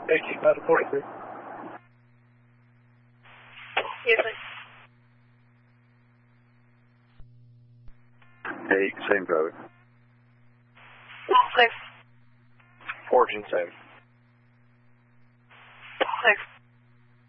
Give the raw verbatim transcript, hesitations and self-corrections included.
eighteen out of forty-three. Yes, sir. Hey, same code. Six. Fortune, same. Six.